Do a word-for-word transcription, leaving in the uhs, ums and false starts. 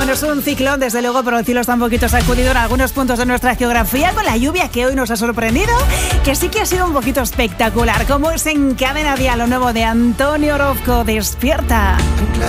Bueno, es un ciclón, desde luego, pero el cielo está un poquito sacudido en algunos puntos de nuestra geografía, con la lluvia que hoy nos ha sorprendido, que sí que ha sido un poquito espectacular. Como es en Cadena Dial, lo nuevo de Antonio Orozco, Despierta.